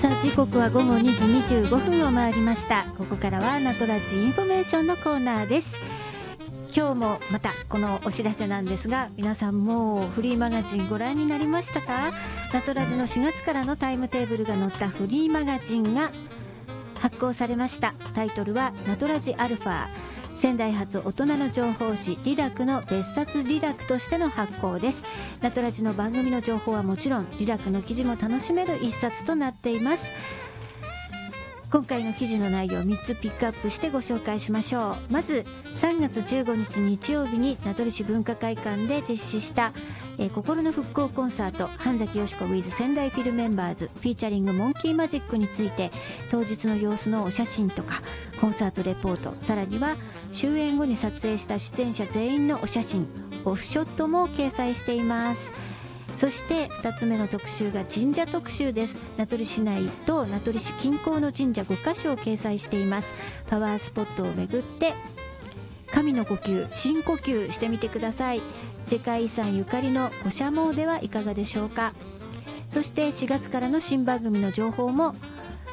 さあ時刻は午後2時25分を回りました。ここからはナトラジインフォメーションのコーナーです。今日もまたこのお知らせなんですが、皆さんもうフリーマガジンご覧になりましたか？ナトラジの4月からのタイムテーブルが載ったフリーマガジンが発行されました。タイトルはナトラジアルファ、仙台発大人の情報誌リラクの別冊リラクとしての発行です。ナトラジの番組の情報はもちろん、リラクの記事も楽しめる一冊となっています。今回の記事の内容を3つピックアップしてご紹介しましょう。まず3月15日日曜日に名取市文化会館で実施した、心の復興コンサート半崎よしこ with 仙台フィルメンバーズフィーチャリングモンキーマジックについて、当日の様子のお写真とかコンサートレポート、さらには終演後に撮影した出演者全員のお写真オフショットも掲載しています。そして2つ目の特集が神社特集です。名取市内と名取市近郊の神社5カ所を掲載しています。パワースポットを巡って神の呼吸、深呼吸してみてください。世界遺産ゆかりの五社詣ではいかがでしょうか。そして4月からの新番組の情報も